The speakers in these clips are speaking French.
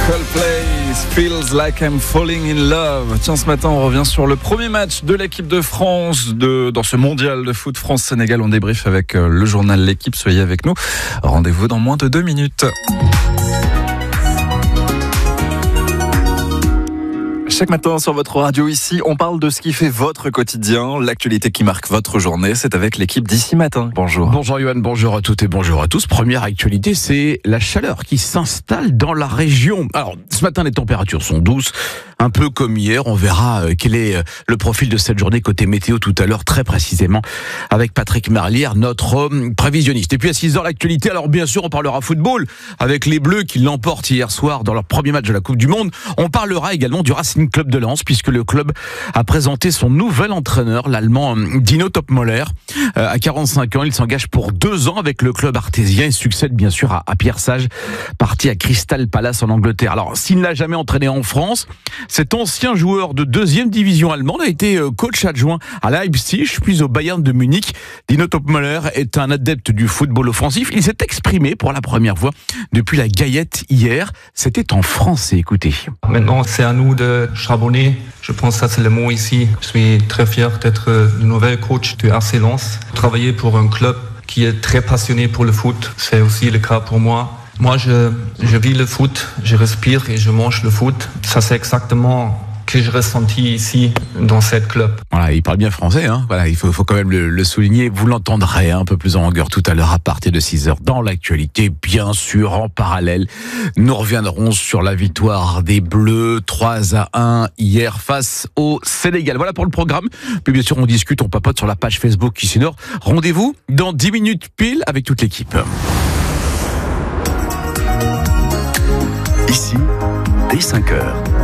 Coldplay, Feels Like I'm Falling in Love. Tiens, ce matin, on revient sur le premier match de l'équipe de France dans ce mondial de foot France-Sénégal. On débrief avec le journal L'équipe. Soyez avec nous. Rendez-vous dans moins de 2 minutes. Chaque matin sur votre radio ici, on parle de ce qui fait votre quotidien, l'actualité qui marque votre journée. C'est avec l'équipe d'ici matin. Bonjour. Bonjour Yoann, bonjour à toutes et bonjour à tous. Première actualité, c'est la chaleur qui s'installe dans la région. Alors, ce matin, les températures sont douces, un peu comme hier. On verra quel est le profil de cette journée côté météo tout à l'heure, très précisément, avec Patrick Marlière, notre prévisionniste. Et puis à 6h, l'actualité. Alors bien sûr, on parlera football avec les Bleus qui l'emportent hier soir dans leur premier match de la Coupe du Monde. On parlera également du Racing Club de Lens, puisque le club a présenté son nouvel entraîneur, l'Allemand Dino Topmöller. À 45 ans, il s'engage pour 2 ans avec le club artésien et succède bien sûr à Pierre Sage, parti à Crystal Palace en Angleterre. Alors, s'il n'a jamais entraîné en France, cet ancien joueur de 2e division allemande a été coach adjoint à Leipzig, puis au Bayern de Munich. Dino Topmöller est un adepte du football offensif. Il s'est exprimé pour la première fois depuis la Gaillette hier. C'était en français, écoutez. Maintenant, c'est à nous de charbonner. Je pense que ça, c'est le mot ici. Je suis très fier d'être le nouvel coach du RC Lens. Travailler pour un club qui est très passionné pour le foot, c'est aussi le cas pour moi. Moi, je vis le foot, je respire et je mange le foot. Ça, c'est exactement ce que j'ai ressenti ici, dans cette club. Voilà, il parle bien français, hein. Voilà, il faut quand même le souligner. Vous l'entendrez un peu plus en longueur tout à l'heure à partir de 6h dans l'actualité. Bien sûr, en parallèle, nous reviendrons sur la victoire des Bleus 3-1 hier face au Sénégal. Voilà pour le programme. Puis bien sûr, on discute, on papote sur la page Facebook Ici Nord. Rendez-vous dans 10 minutes pile avec toute l'équipe. Ici, dès 5h.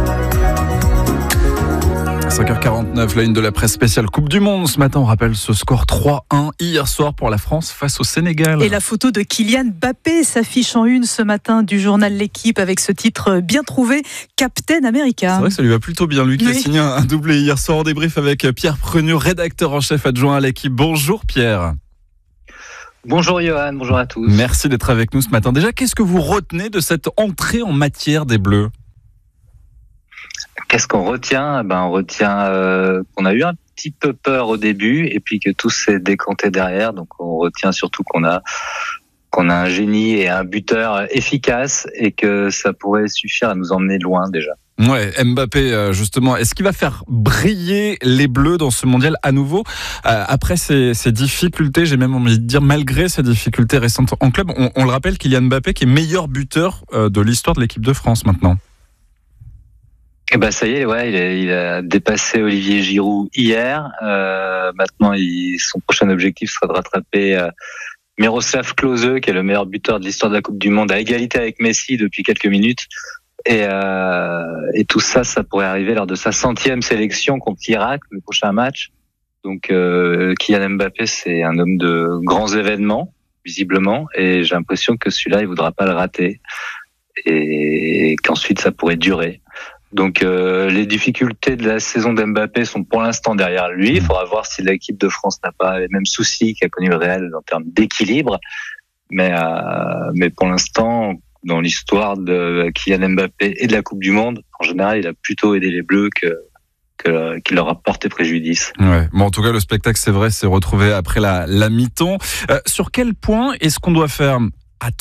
5h49, la une de la presse spéciale Coupe du Monde. Ce matin, on rappelle ce score 3-1 hier soir pour la France face au Sénégal. Et la photo de Kylian Mbappé s'affiche en une ce matin du journal L'équipe avec ce titre bien trouvé, Captain America. C'est vrai que ça lui va plutôt bien, lui qui a signé un doublé hier soir. En débrief avec Pierre Prenu, rédacteur en chef adjoint à l'équipe. Bonjour Pierre. Bonjour Yoann, bonjour à tous. Merci d'être avec nous ce matin. Déjà, qu'est-ce que vous retenez de cette entrée en matière des Bleus ? Qu'est-ce qu'on retient ? On retient qu'on a eu un petit peu peur au début et puis que tout s'est décanté derrière. Donc on retient surtout qu'on a un génie et un buteur efficace et que ça pourrait suffire à nous emmener loin déjà. Ouais, Mbappé justement, est-ce qu'il va faire briller les Bleus dans ce mondial à nouveau après ces difficultés, j'ai même envie de dire malgré ces difficultés récentes en club? On le rappelle, Kylian Mbappé qui est meilleur buteur de l'histoire de l'équipe de France maintenant. Et ça y est, ouais, il a dépassé Olivier Giroud hier. Maintenant, son prochain objectif sera de rattraper Miroslav Klose, qui est le meilleur buteur de l'histoire de la Coupe du Monde, à égalité avec Messi depuis quelques minutes. Et tout ça pourrait arriver lors de sa 100e sélection contre l'Irak, le prochain match. Donc, Kylian Mbappé, c'est un homme de grands événements, visiblement, et j'ai l'impression que celui-là, il voudra pas le rater, et qu'ensuite ça pourrait durer. Donc les difficultés de la saison d'Mbappé sont pour l'instant derrière lui. Il faudra voir si l'équipe de France n'a pas les mêmes soucis qu'a connu le Real en termes d'équilibre. Mais pour l'instant, dans l'histoire de Kylian Mbappé et de la Coupe du Monde, en général, il a plutôt aidé les Bleus qu'il leur a porté préjudice. Ouais. Bon, en tout cas, le spectacle, c'est vrai, s'est retrouvé après la mi-temps. Sur quel point est-ce qu'on doit faire attention ?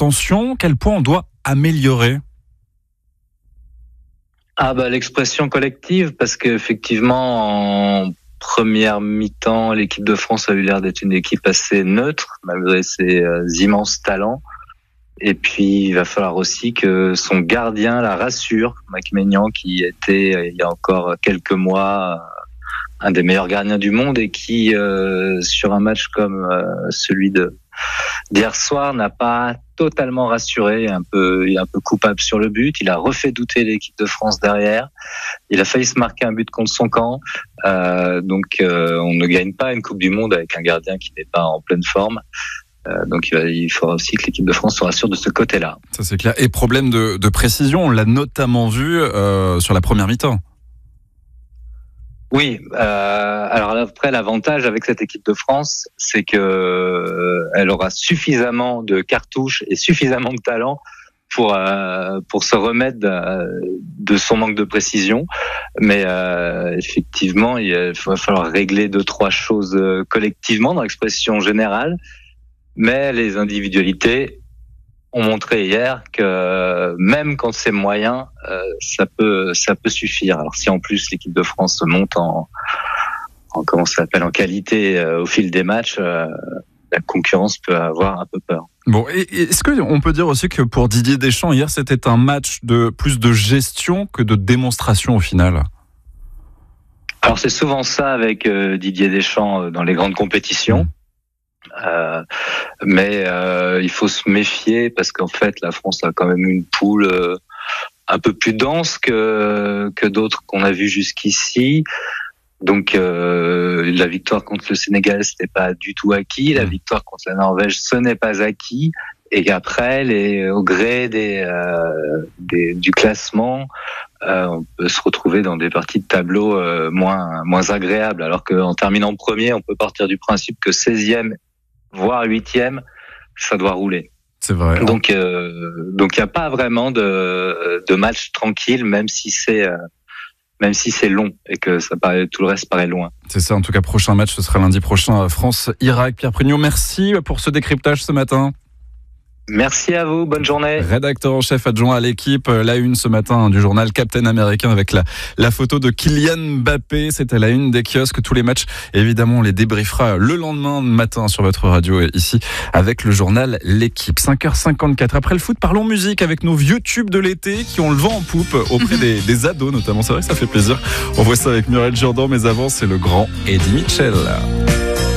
Quel point on doit améliorer ? L'expression collective, parce qu'effectivement, en première mi-temps, l'équipe de France a eu l'air d'être une équipe assez neutre, malgré ses immenses talents. Et puis, il va falloir aussi que son gardien la rassure, Mike Maignan, qui était, il y a encore quelques mois, un des meilleurs gardiens du monde et qui, sur un match comme celui d'hier soir, n'a pas totalement rassuré, il est un peu coupable sur le but. Il a refait douter l'équipe de France derrière. Il a failli se marquer un but contre son camp. Donc, on ne gagne pas une Coupe du Monde avec un gardien qui n'est pas en pleine forme. Donc, il faudra aussi que l'équipe de France soit rassure de ce côté-là. Ça, c'est clair. Et problème de précision, on l'a notamment vu sur la première mi-temps. Oui, alors après l'avantage avec cette équipe de France, c'est que elle aura suffisamment de cartouches et suffisamment de talent pour se remettre de son manque de précision. Mais effectivement, il va falloir régler 2-3 choses collectivement dans l'expression générale. Mais les individualités ont montré hier que même quand c'est moyen, ça peut suffire. Alors si en plus l'équipe de France se monte en qualité au fil des matchs, la concurrence peut avoir un peu peur. Bon, est-ce qu'on peut dire aussi que pour Didier Deschamps, hier, c'était un match de plus de gestion que de démonstration au final? Alors c'est souvent ça avec Didier Deschamps dans les grandes compétitions. Mais il faut se méfier parce qu'en fait la France a quand même une poule un peu plus dense que d'autres qu'on a vues jusqu'ici. Donc la victoire contre le Sénégal, c'était pas du tout acquis. La victoire contre la Norvège, ce n'est pas acquis. Et qu'après, au gré du classement, on peut se retrouver dans des parties de tableau moins agréables. Alors qu'en terminant premier, on peut partir du principe que 16e, voire 8e, ça doit rouler. C'est vrai. Donc il n'y a pas vraiment de match tranquille, même si c'est long et que tout le reste paraît loin. C'est ça, en tout cas, prochain match, ce sera lundi prochain, France-Irak. Pierre Prugnot, merci pour ce décryptage ce matin. Merci à vous, bonne journée. Rédacteur en chef adjoint à l'équipe, la une ce matin du journal Captain Américain avec la photo de Kylian Mbappé. C'était la une des kiosques, tous les matchs. Évidemment, on les débriefera le lendemain matin sur votre radio ici avec le journal L'équipe. 5h54. Après le foot, parlons musique avec nos vieux tubes de l'été qui ont le vent en poupe auprès des ados notamment. C'est vrai que ça fait plaisir. On voit ça avec Muriel Jourdan, mais avant, c'est le grand Eddie Mitchell.